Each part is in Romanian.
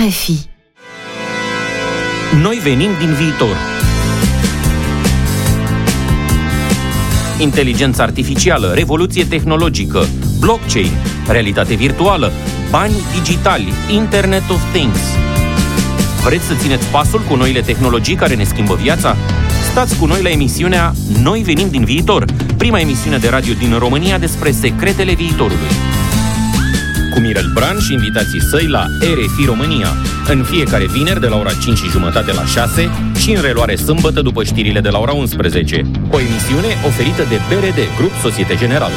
RFI. Noi venim din viitor. Inteligența artificială, revoluție tehnologică, blockchain, realitate virtuală, bani digitali, Internet of Things. Vreți să țineți pasul cu noile tehnologii care ne schimbă viața? Stați cu noi la emisiunea Noi venim din viitor, prima emisiune de radio din România despre secretele viitorului. Cu Mirel Bran și invitații săi la RFI România, în fiecare vineri de la ora 5:30 la 6 și în reluare sâmbătă după știrile de la ora 11. O emisiune oferită de BRD, Grup Societe Generală.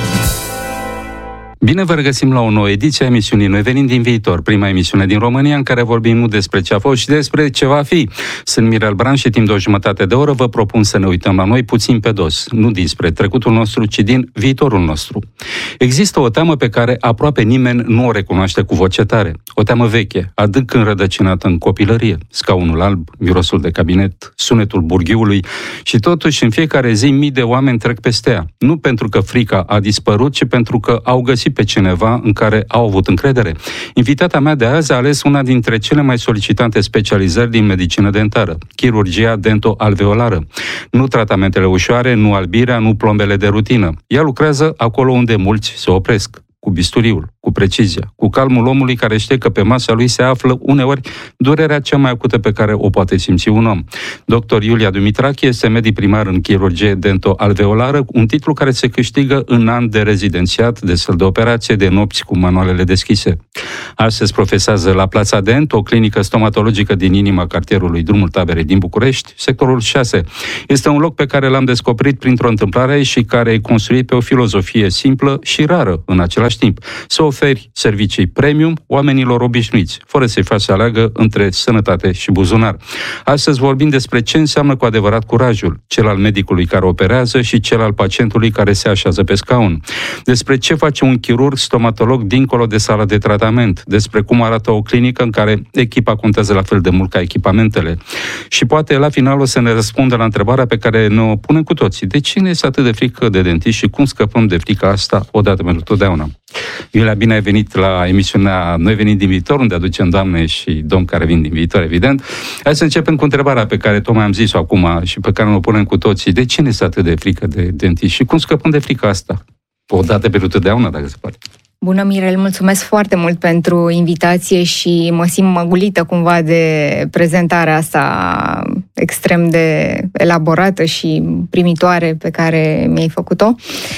Bine vă regăsim la o nouă ediție a emisiunii Noi venim din viitor, prima emisiune din România în care vorbim nu despre ce a fost, ci despre ce va fi. Sunt Mirel Bran și timp de o jumătate de oră vă propun să ne uităm la noi puțin pe dos, nu dinspre trecutul nostru, ci din viitorul nostru. Există o teamă pe care aproape nimeni nu o recunoaște cu voce tare. O teamă veche, adânc înrădăcinată în copilărie, scaunul alb, mirosul de cabinet, sunetul burghiului și totuși în fiecare zi mii de oameni trec peste ea. Nu pentru că frica a dispărut, ci pentru că au găsit pe cineva în care au avut încredere. Invitata mea de azi a ales una dintre cele mai solicitante specializări din medicină dentară, chirurgia dento-alveolară. Nu tratamentele ușoare, nu albirea, nu plombele de rutină. Ea lucrează acolo unde mulți se opresc, cu bisturiul, cu precizia, cu calmul omului care știe că pe masa lui se află uneori durerea cea mai acută pe care o poate simți un om. Dr. Iulia Dumitrache este medic primar în chirurgie dento-alveolară, un titlu care se câștigă în an de rezidențiat, de săl de operație, de nopți cu manualele deschise. Astăzi profesează la Plața Dent, o clinică stomatologică din inima cartierului Drumul Taberei din București, sectorul 6. Este un loc pe care l-am descoperit printr-o întâmplare și care e construit pe o filozofie simplă și rară în același timp. Să oferi servicii premium oamenilor obișnuiți, fără să-i faci să aleagă între sănătate și buzunar. Astăzi vorbim despre ce înseamnă cu adevărat curajul, cel al medicului care operează și cel al pacientului care se așează pe scaun. Despre ce face un chirurg stomatolog dincolo de sala de tratament, despre cum arată o clinică în care echipa contează la fel de mult ca echipamentele. Și poate la final o să ne răspundă la întrebarea pe care ne-o punem cu toții. De ce ne este atât de frică de dentiști și cum scăpăm de frica asta odată pentru totdeauna? Iulia, bine ai venit la emisiunea Noi venim din viitor, unde aducem doamne și domni care vin din viitor, evident. Hai să începem cu întrebarea pe care tocmai am zis-o acum și pe care ne-o punem cu toții. De ce ne este atât de frică de dentiști și cum scăpăm de frica asta? Odată pentru totdeauna, dacă se poate. Bună, Mirel, mulțumesc foarte mult pentru invitație și mă simt măgulită cumva de prezentarea asta extrem de elaborată și primitoare pe care mi-ai făcut-o.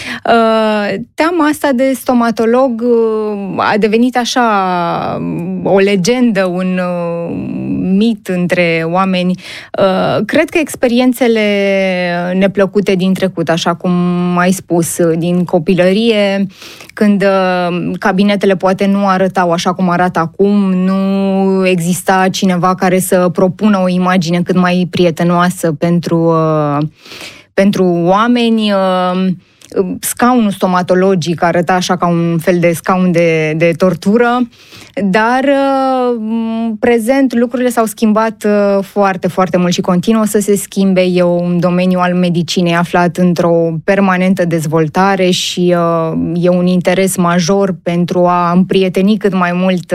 Teama asta de stomatolog a devenit așa o legendă, un mit între oameni. Cred că experiențele neplăcute din trecut, așa cum ai spus, din copilărie, când cabinetele poate nu arătau așa cum arată acum, nu exista cineva care să propună o imagine cât mai prietenoasă pentru oameni. Scaunul stomatologic arăta așa ca un fel de scaun de tortură, dar prezent lucrurile s-au schimbat foarte, foarte mult și continuă să se schimbe. E un domeniu al medicinei aflat într-o permanentă dezvoltare și e un interes major pentru a împrieteni cât mai mult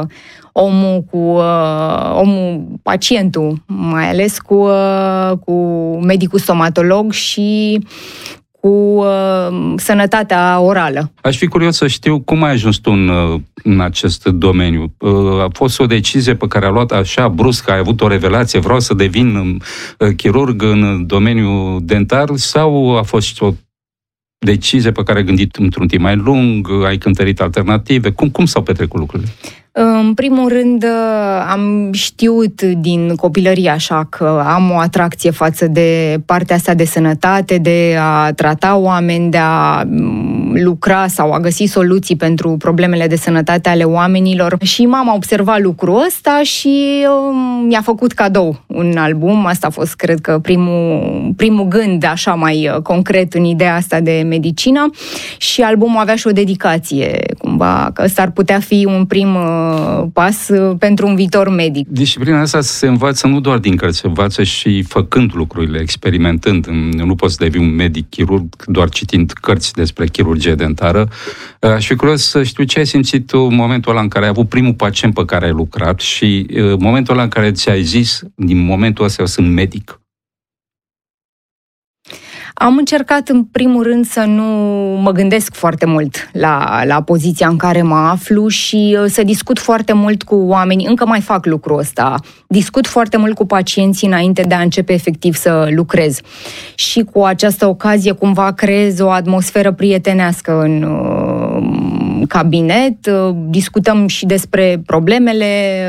pacientul, mai ales cu medicul stomatolog și cu sănătatea orală. Aș fi curios să știu cum ai ajuns tu în acest domeniu. A fost o decizie pe care a luat așa brusc, ai avut o revelație, vreau să devin chirurg în domeniul dentar, sau a fost o decizie pe care ai gândit într-un timp mai lung, ai cântărit alternative? Cum s-au petrecut lucrurile? În primul rând, am știut din copilărie așa că am o atracție față de partea asta de sănătate, de a trata oameni, de a lucra sau a găsi soluții pentru problemele de sănătate ale oamenilor. Și mama a observat lucrul ăsta și mi-a făcut cadou un album. Asta a fost, cred că, primul gând așa mai concret în ideea asta de medicină. Și albumul avea și o dedicație, cumva, că ăsta ar putea fi un prim pas pentru un viitor medic. Disciplina asta se învață nu doar din cărți, se învață și făcând lucrurile, experimentând. Nu poți să devii un medic chirurg doar citind cărți despre chirurgie chirurgie dentară. Aș fi curios să știu ce ai simțit tu în momentul ăla în care ai avut primul pacient pe care ai lucrat și momentul ăla în care ți-ai zis, din momentul ăsta eu sunt medic. Am încercat, în primul rând, să nu mă gândesc foarte mult la poziția în care mă aflu și să discut foarte mult cu oamenii. Încă mai fac lucrul ăsta. Discut foarte mult cu pacienții înainte de a începe efectiv să lucrez. Și cu această ocazie, cumva, creez o atmosferă prietenească în cabinet. Discutăm și despre problemele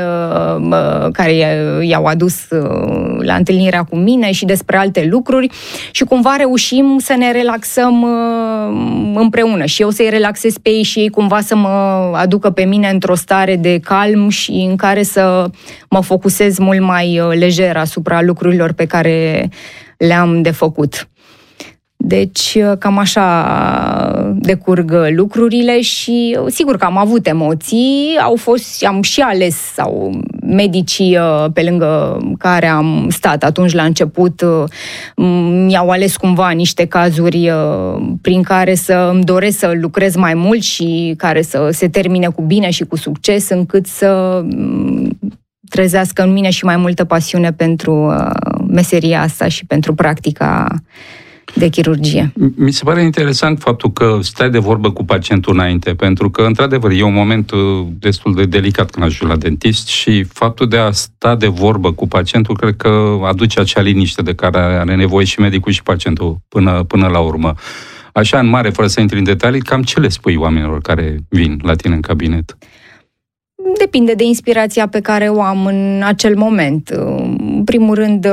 care i-au adus la întâlnirea cu mine și despre alte lucruri și cumva reușim să ne relaxăm împreună și eu să-i relaxez pe ei și ei cumva să mă aducă pe mine într-o stare de calm și în care să mă focusez mult mai lejer asupra lucrurilor pe care le-am de făcut. Deci cam așa decurg lucrurile și sigur că am avut emoții, am și ales sau medicii pe lângă care am stat atunci la început mi-au ales cumva niște cazuri prin care să îmi doresc să lucrez mai mult și care să se termine cu bine și cu succes, încât să trezească în mine și mai multă pasiune pentru meseria asta și pentru practica de chirurgie. Mi se pare interesant faptul că stai de vorbă cu pacientul înainte, pentru că, într-adevăr, e un moment destul de delicat când ajungi la dentist și faptul de a sta de vorbă cu pacientul cred că aduce acea liniște de care are nevoie și medicul și pacientul până la urmă. Așa, în mare, fără să intri în detalii, cam ce le spui oamenilor care vin la tine în cabinet? Depinde de inspirația pe care o am în acel moment. În primul rând,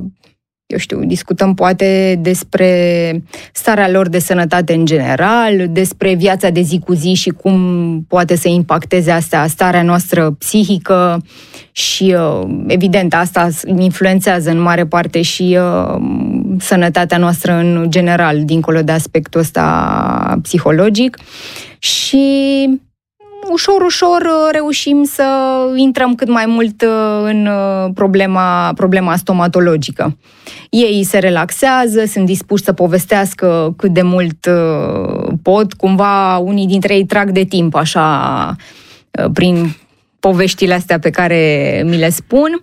discutăm poate despre starea lor de sănătate în general, despre viața de zi cu zi și cum poate să impacteze asta starea noastră psihică și, evident, asta influențează în mare parte și sănătatea noastră în general, dincolo de aspectul ăsta psihologic. Și ușor reușim să intrăm cât mai mult în problema stomatologică. Ei se relaxează, sunt dispuși să povestească cât de mult pot, cumva unii dintre ei trag de timp așa prin poveștile astea pe care mi le spun.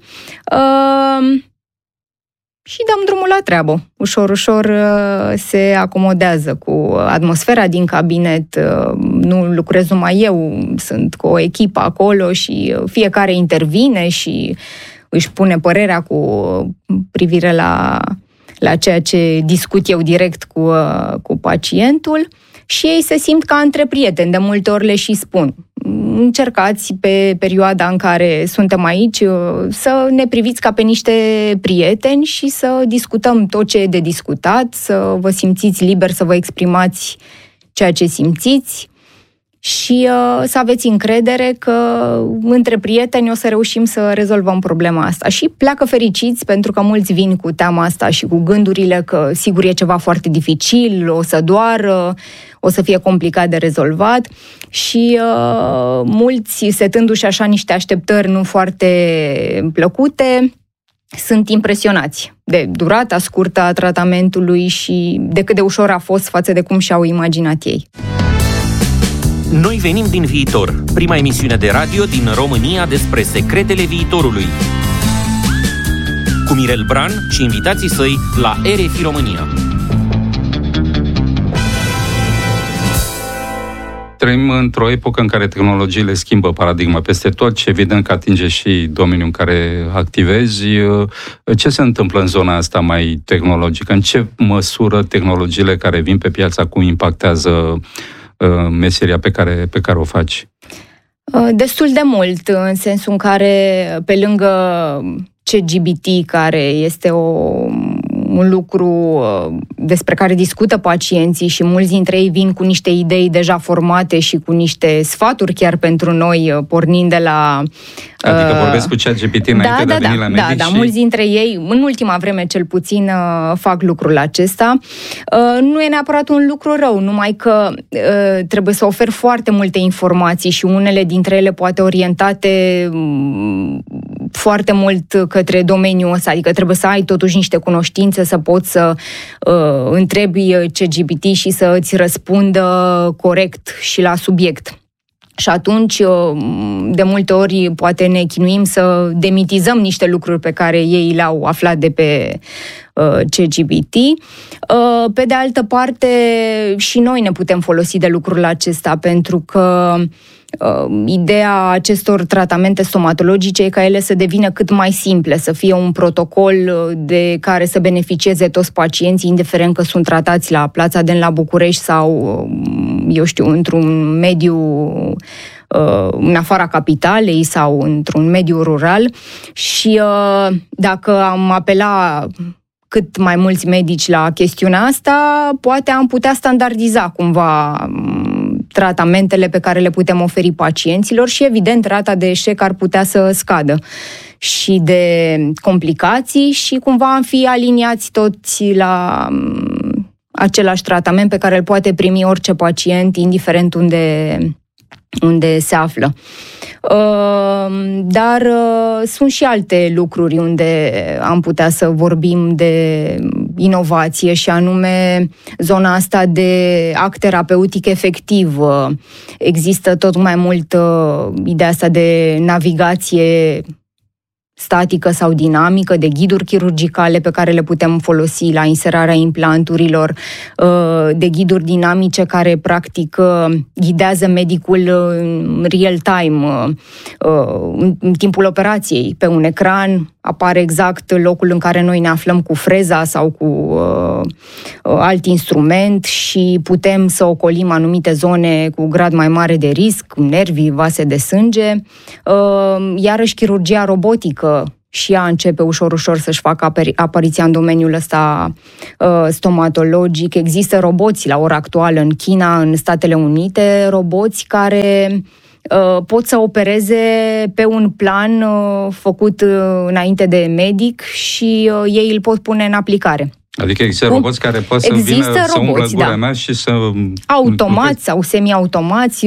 Și dăm drumul la treabă. Ușor se acomodează cu atmosfera din cabinet. Nu lucrez numai eu, sunt cu o echipă acolo și fiecare intervine și își pune părerea cu privire la ceea ce discut eu direct cu pacientul și ei se simt ca între prieteni. De multe ori le și spun: încercați pe perioada în care suntem aici să ne priviți ca pe niște prieteni și să discutăm tot ce e de discutat, să vă simțiți liber să vă exprimați ceea ce simțiți și să aveți încredere că între prieteni o să reușim să rezolvăm problema asta. Și pleacă fericiți, pentru că mulți vin cu teama asta și cu gândurile că sigur e ceva foarte dificil, o să doară, o să fie complicat de rezolvat și mulți, setându-și așa niște așteptări nu foarte plăcute, sunt impresionați de durata scurtă a tratamentului și de cât de ușor a fost față de cum și-au imaginat ei. Noi venim din viitor, prima emisiune de radio din România despre secretele viitorului. Cu Mirel Bran și invitații săi la RFI România. Trăim într-o epocă în care tehnologiile schimbă paradigma peste tot și evident că atinge și domeniul în care activezi. Ce se întâmplă în zona asta mai tehnologică? În ce măsură tehnologiile care vin pe piață acum impactează meseria pe care o faci? Destul de mult, în sensul în care, pe lângă ChatGPT, care este un lucru despre care discută pacienții și mulți dintre ei vin cu niște idei deja formate și cu niște sfaturi chiar pentru noi, pornind de la... Adică vorbesc cu ChatGPT înainte de a veni la medic? Da, mulți dintre ei, în ultima vreme cel puțin, fac lucrul acesta. Nu e neapărat un lucru rău, numai că trebuie să ofer foarte multe informații și unele dintre ele poate orientate foarte mult către domeniul ăsta, adică trebuie să ai totuși niște cunoștințe, să poți să întrebi ChatGPT și să îți răspundă corect și la subiect. Și atunci, de multe ori, poate ne chinuim să demitizăm niște lucruri pe care ei le-au aflat de pe ChatGPT. Pe de altă parte, și noi ne putem folosi de lucrul acesta, pentru că ideea acestor tratamente stomatologice e ca ele să devină cât mai simple, să fie un protocol de care să beneficieze toți pacienții, indiferent că sunt tratați la Plața Den la București sau, eu știu, într-un mediu în afara capitalei sau într-un mediu rural. Și dacă am apela cât mai mulți medici la chestiunea asta, poate am putea standardiza cumva tratamentele pe care le putem oferi pacienților și, evident, rata de eșec ar putea să scadă și de complicații și cumva am fi aliniați toți la același tratament pe care îl poate primi orice pacient, indiferent unde se află. Dar sunt și alte lucruri unde am putea să vorbim de inovație și anume zona asta de act terapeutic efectiv. Există tot mai mult ideea asta de navigație statică sau dinamică, de ghiduri chirurgicale pe care le putem folosi la inserarea implanturilor, de ghiduri dinamice care practic ghidează medicul în real time, în timpul operației. Pe un ecran apare exact locul în care noi ne aflăm cu freza sau cu alt instrument și putem să ocolim anumite zone cu grad mai mare de risc, nervii, vase de sânge. Iarăși chirurgia robotică și ea începe ușor să-și facă apariția în domeniul ăsta stomatologic. Există roboți la ora actuală în China, în Statele Unite, roboți care pot să opereze pe un plan făcut înainte de medic și ei îl pot pune în aplicare. Adică există roboți care pot să vină să umblă gura mea și să... Automați sau semi-automați.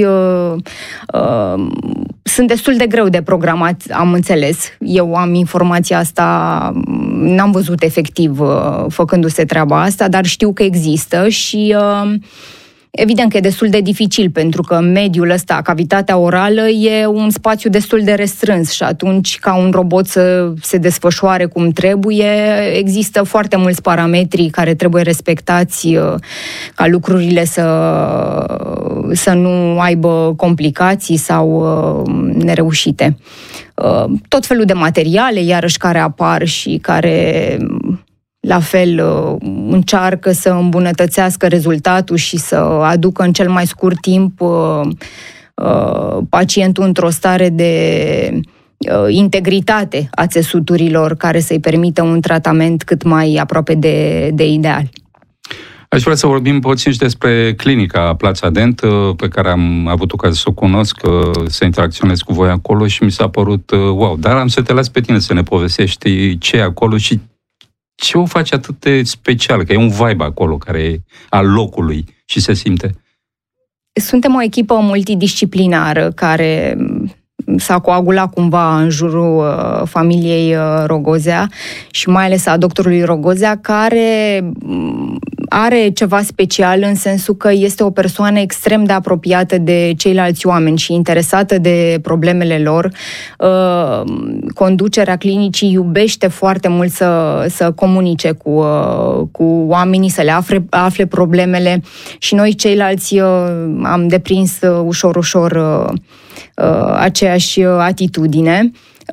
Sunt destul de greu de programat, am înțeles. Eu am informația asta, n-am văzut efectiv făcându-se treaba asta, dar știu că există și... Evident că e destul de dificil, pentru că mediul ăsta, cavitatea orală, e un spațiu destul de restrâns și atunci, ca un robot să se desfășoare cum trebuie, există foarte mulți parametri care trebuie respectați ca lucrurile să nu aibă complicații sau nereușite. Tot felul de materiale, iarăși, care apar și care... la fel, încearcă să îmbunătățească rezultatul și să aducă în cel mai scurt timp pacientul într-o stare de integritate a țesuturilor care să-i permită un tratament cât mai aproape de ideal. Aș vrea să vorbim puțin și despre clinica Plața Dent, pe care am avut ocazia să o cunosc, să interacționez cu voi acolo și mi s-a părut wow. Dar am să te las pe tine să ne povestești ce e acolo și ce o face atât de special, că e un vibe acolo care e al locului și se simte. Suntem o echipă multidisciplinară care s-a coagulat cumva în jurul familiei Rogozea și mai ales a doctorului Rogozea, care are ceva special în sensul că este o persoană extrem de apropiată de ceilalți oameni și interesată de problemele lor. Conducerea clinicii iubește foarte mult să comunice cu oamenii, să le afle problemele și noi ceilalți am deprins ușor aceeași atitudine.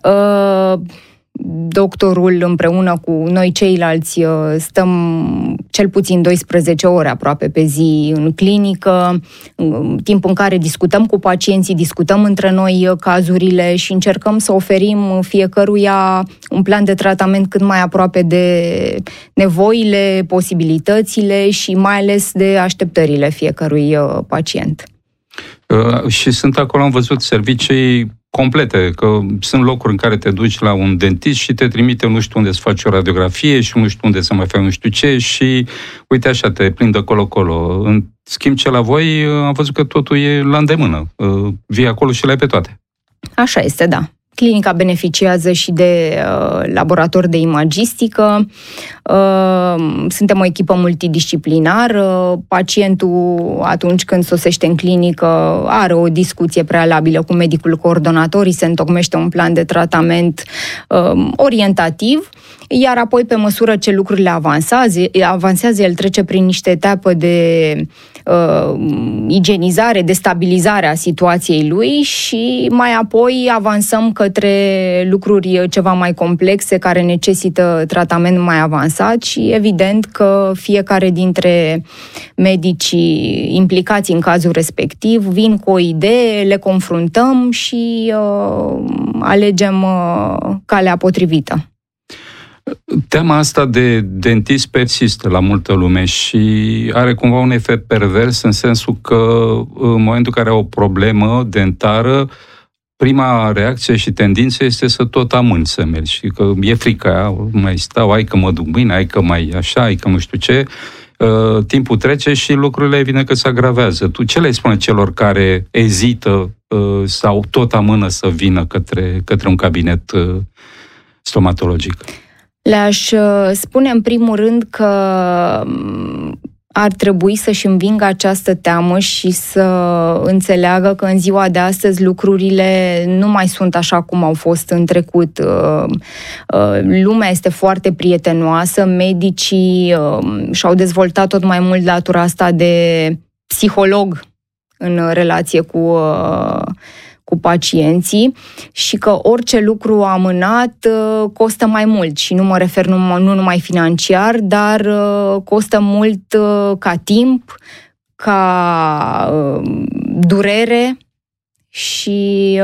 Doctorul împreună cu noi ceilalți stăm cel puțin 12 ore aproape pe zi în clinică, în timpul în care discutăm cu pacienții, discutăm între noi cazurile și încercăm să oferim fiecăruia un plan de tratament cât mai aproape de nevoile, posibilitățile și mai ales de așteptările fiecărui pacient. Și sunt acolo, am văzut, servicii complete, că sunt locuri în care te duci la un dentist și te trimite nu știu unde să faci o radiografie și nu știu unde să mai faci nu știu ce și uite așa, te prind de colo-colo. În schimb ce la voi am văzut că totul e la îndemână. Vii acolo și le ai pe toate. Așa este, da. Clinica beneficiază și de laborator de imagistică. Suntem o echipă multidisciplinară. Pacientul, atunci când sosește în clinică, are o discuție prealabilă cu medicul coordonator, îi se întocmește un plan de tratament orientativ, iar apoi, pe măsură ce lucrurile avansează, el trece prin niște etape de igienizare, de stabilizare a situației lui și mai apoi avansăm către lucruri ceva mai complexe care necesită tratament mai avansat și evident că fiecare dintre medicii implicați în cazul respectiv vin cu o idee, le confruntăm și alegem calea potrivită. Teama asta de dentist persistă la multă lume și are cumva un efect pervers în sensul că în momentul în care au o problemă dentară, prima reacție și tendință este să tot amâni să mergi și că e frică, mai stau, hai că mă duc mâine, hai că mai așa, hai că nu știu ce. Timpul trece și lucrurile evident că se agravează. Tu ce le spune celor care ezită sau tot amână să vină către un cabinet stomatologic? Le-aș spune în primul rând că ar trebui să-și învingă această teamă și să înțeleagă că în ziua de astăzi lucrurile nu mai sunt așa cum au fost în trecut. Lumea este foarte prietenoasă, medicii și-au dezvoltat tot mai mult latura asta de psiholog în relație cu pacienții și că orice lucru amânat costă mai mult și nu mă refer nu numai financiar, dar costă mult ca timp, ca durere și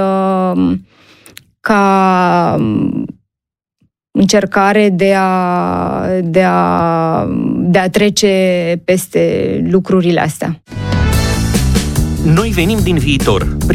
ca încercare de a trece peste lucrurile astea. Noi venim din viitor.